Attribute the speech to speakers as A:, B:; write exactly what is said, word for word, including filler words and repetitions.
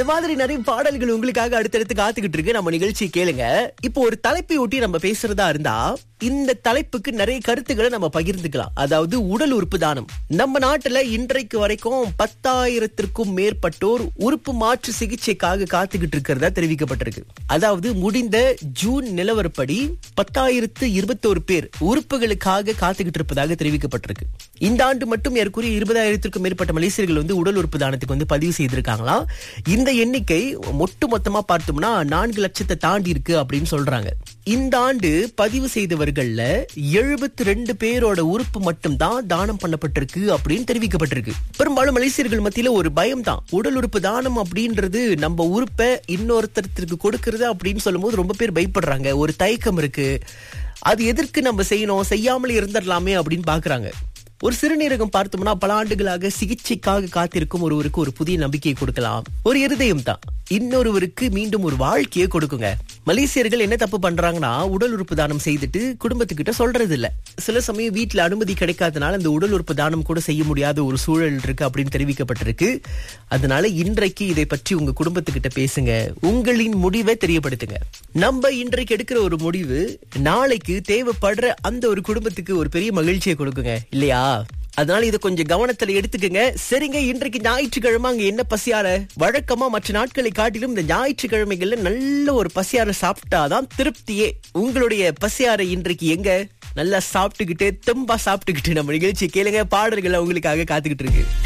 A: இந்த மாதிரி நிறைய பாடல்கள் உங்களுக்காக அடுத்தடுத்து காத்துக்கிட்டு இருக்கு. நம்ம நிகழ்ச்சி கேளுங்க. இப்போ ஒரு தலைப்பை ஒட்டி நம்ம பேசுறதா இருந்தா இந்த தலைப்புக்கு நிறைய கருத்துக்களை நம்ம பகிர்ந்துக்கலாம். அதாவது உடல் உறுப்பு தானம். நம்ம நாட்டுல இன்றைக்கு வரைக்கும் பத்தாயிரத்திற்கும் மேற்பட்டோர் உறுப்பு மாற்று சிகிச்சைக்காக காத்துக்கிட்டு இருக்கிறதா தெரிவிக்கப்பட்டிருக்கு. அதாவது முடிந்த ஜூன் நிலவரப்படி பத்தாயிரத்து இருபத்தோரு பேர் உறுப்புகளுக்காக காத்துக்கிட்டு இருப்பதாக தெரிவிக்கப்பட்டிருக்கு. இந்த ஆண்டு மட்டும் ஏற்குரிய இருபதாயிரத்திற்கும் மேற்பட்ட மலேசியர்கள் வந்து உடல் உறுப்பு தானத்துக்கு வந்து பதிவு செய்திருக்காங்களாம். இந்த எண்ணிக்கை ஒட்டு மொத்தமா பார்த்தோம்னா நான்கு லட்சத்தை தாண்டி இருக்கு அப்படின்னு சொல்றாங்க. இந்த ஆண்டு பதிவு செய்தவர்கள்ல எழுபத்தி ரெண்டு பேரோட உறுப்பு மட்டும் தான் தானம் பண்ணப்பட்டிருக்கு அப்படின்னு தெரிவிக்கப்பட்டிருக்கு. பெரும்பாலும் மலேசியர்கள் மத்தியில ஒரு பயம் தான். உடல் உறுப்பு தானம் அப்படின்றது நம்ம உறுப்பை இன்னொருத்தருக்கு கொடுக்கறது அப்படின்னு சொல்லும் போது ரொம்ப பேர் பயப்படுறாங்க. ஒரு தயக்கம் இருக்கு. அது எதற்கு நம்ம செய்யணும், செய்யாமல் இருந்துடலாமே அப்படின்னு பாக்குறாங்க. ஒரு சிறுநீரகம் பார்த்தோம்னா பல ஆண்டுகளாக சிகிச்சைக்காக காத்திருக்கும் ஒருவருக்கு ஒரு புதிய நம்பிக்கையை கொடுக்கலாம். ஒரு இருதயம் தான் இன்னொருவருக்கு மீண்டும் ஒரு வாழ்க்கையை கொடுக்குங்க. மலேசியர்கள் என்ன தப்பு பண்றாங்கன்னா உடல் உறுப்பு தானம் செய்துட்டு குடும்பத்துக்கிட்ட சொல்றது இல்ல. சில சமயம் வீட்டுல அனுமதி கிடைக்காதனால இந்த உடல் உறுப்பு தானம் கூட செய்ய முடியாத ஒரு சூழல் இருக்கு அப்படின்னு தெரிவிக்கப்பட்டிருக்கு. அதனால இன்றைக்கு இதை பற்றி உங்க குடும்பத்துக்கிட்ட பேசுங்க. உங்களின் முடிவை தெரியப்படுத்துங்க. நம்ம இன்றைக்கு எடுக்கிற ஒரு முடிவு நாளைக்கு தேவைப்படுற அந்த ஒரு குடும்பத்துக்கு ஒரு பெரிய மகிழ்ச்சியை கொடுக்குங்க இல்லையா? அதனால இதை கொஞ்சம் கவனத்துல எடுத்துக்கங்க. சரிங்க, இன்றைக்கு ஞாயிற்றுக்கிழமை அங்க என்ன பசியார? வழக்கமா மற்ற நாட்களை காட்டிலும் இந்த ஞாயிற்றுக்கிழமைகள்ல நல்ல ஒரு பசியார சாப்பிட்டாதான் திருப்தியே. உங்களுடைய பசியார இன்றைக்கு எங்க? நல்லா சாப்பிட்டுக்கிட்டு தெம்பா சாப்பிட்டுக்கிட்டு நம்ம நிகழ்ச்சி கேளுங்க. பாடல்களை உங்களுக்காக காத்துக்கிட்டு இருக்கு.